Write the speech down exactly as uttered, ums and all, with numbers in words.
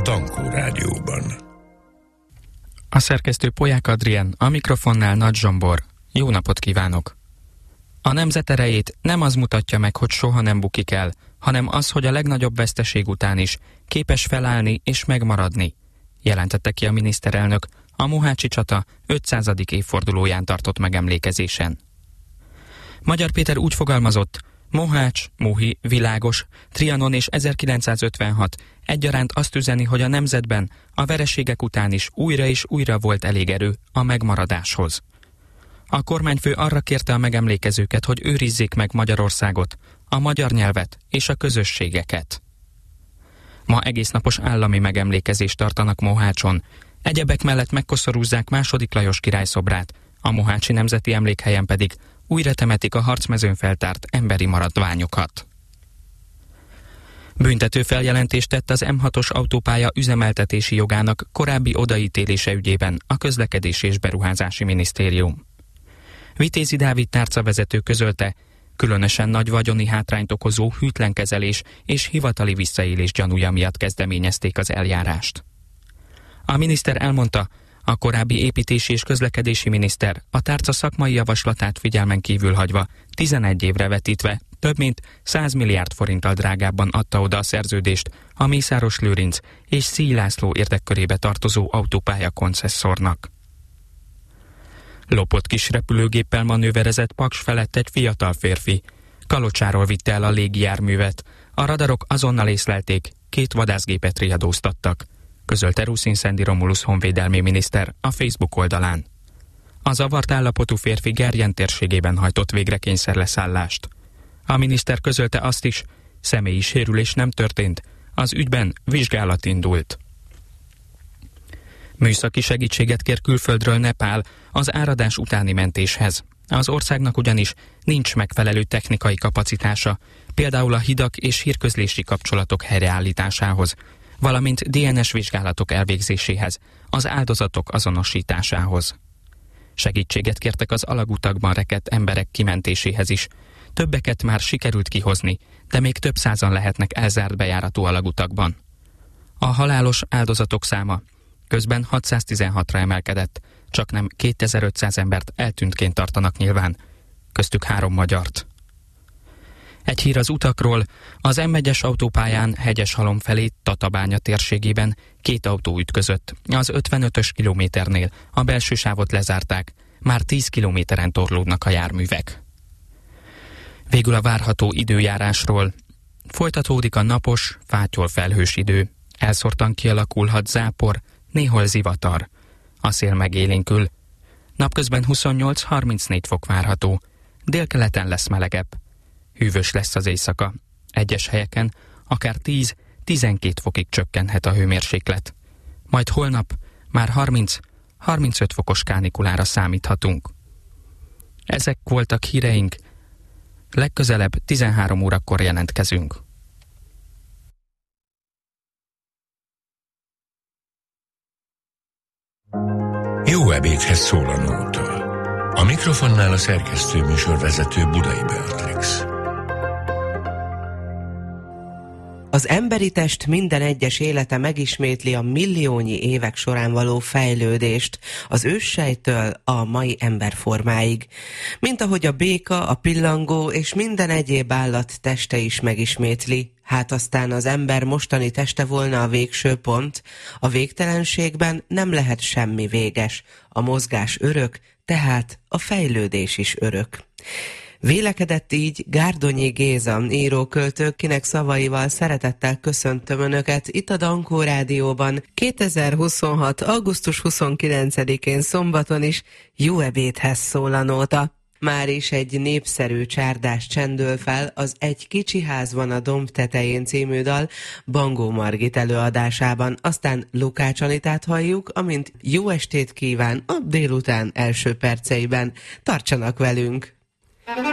Dankó Rádióban. A szerkesztő Polyák Adrien, a mikrofonnál Nagy Zsombor. Jó napot kívánok! A nemzet erejét nem az mutatja meg, hogy soha nem bukik el, hanem az, hogy a legnagyobb veszteség után is képes felállni és megmaradni, jelentette ki a miniszterelnök a mohácsi csata ötszázadik évfordulóján tartott megemlékezésen. Magyar Péter úgy fogalmazott: Mohács, Mohi, Világos, Trianon és ezerkilencszázötvenhat egyaránt azt üzeni, hogy a nemzetben a vereségek után is újra és újra volt elég erő a megmaradáshoz. A kormányfő arra kérte a megemlékezőket, hogy őrizzék meg Magyarországot, a magyar nyelvet és a közösségeket. Ma egésznapos állami megemlékezést tartanak Mohácson. Egyebek mellett megkoszorúzzák második Lajos király szobrát, a Mohácsi Nemzeti Emlékhelyen pedig újra temetik a harcmezőn feltárt emberi maradványokat. Büntető feljelentést tett az M hatos autópálya üzemeltetési jogának korábbi odaítélése ügyében a Közlekedési és Beruházási Minisztérium. Vitézi Dávid tárcavezető közölte, különösen nagy vagyoni hátrányt okozó hűtlenkezelés és hivatali visszaélés gyanúja miatt kezdeményezték az eljárást. A miniszter elmondta, a korábbi építési és közlekedési miniszter a tárca szakmai javaslatát figyelmen kívül hagyva, tizenegy évre vetítve, több mint száz milliárd forinttal drágábban adta oda a szerződést a Mészáros Lőrinc és Szíj László érdekkörébe tartozó autópálya koncesszornak. Lopott kis repülőgéppel manőverezett Paks felett egy fiatal férfi. Kalocsáról vitte el a légijárművet. A radarok azonnal észlelték, két vadászgépet riadóztattak, közölte Ruszin Szendi Romulusz honvédelmi miniszter a Facebook oldalán. A zavart állapotú férfi Gerjen térségében hajtott végre kényszerleszállást. A miniszter közölte azt is, személyi sérülés nem történt, az ügyben vizsgálat indult. Műszaki segítséget kér külföldről Nepál az áradás utáni mentéshez. Az országnak ugyanis nincs megfelelő technikai kapacitása, például a hidak és hírközlési kapcsolatok helyreállításához, valamint dé en es vizsgálatok elvégzéséhez, az áldozatok azonosításához. Segítséget kértek az alagutakban rekedt emberek kimentéséhez is. Többeket már sikerült kihozni, de még több százan lehetnek elzárt bejáratú alagutakban. A halálos áldozatok száma közben hatszáztizenhatra emelkedett, csaknem kétezer-ötszáz embert eltűntként tartanak nyilván, köztük három magyart. Egy hír az utakról, az M egyes autópályán Hegyeshalom felé Tatabánya térségében két autó ütközött. Az ötvenötös kilométernél a belső sávot lezárták, már tíz kilométeren torlódnak a járművek. Végül a várható időjárásról. Folytatódik a napos, fátyol felhős idő. Elszórtan kialakulhat zápor, néhol zivatar. A szél megélénkül. Napközben huszonnyolc-harmincnégy fok várható. Délkeleten lesz melegebb. Hűvös lesz az éjszaka. Egyes helyeken akár tíz-tizenkét fokig csökkenhet a hőmérséklet. Majd holnap már harminc-harmincöt fokos kánikulára számíthatunk. Ezek voltak híreink. Legközelebb tizenhárom órakor jelentkezünk. Jó ebédhez szól a nóta. A mikrofonnál a szerkesztő műsorvezető Budai Beatrix. Az emberi test minden egyes élete megismétli a milliónyi évek során való fejlődést, az őssejtől a mai emberformáig. Mint ahogy a béka, a pillangó és minden egyéb állat teste is megismétli, hát aztán az ember mostani teste volna a végső pont, a végtelenségben nem lehet semmi véges, a mozgás örök, tehát a fejlődés is örök. Vélekedett így Gárdonyi Géza, íróköltő, kinek szavaival szeretettel köszöntöm Önöket itt a Dankó Rádióban kétezer-huszonhat. augusztus huszonkilencedikén szombaton is. Jó ebédhez szól a nóta. Már is egy népszerű csárdás csendül fel az Egy kicsi ház van a domb tetején című dal Bangó Margit előadásában. Aztán Lukács Anitát halljuk, amint jó estét kíván a délután első perceiben. Tartsanak velünk!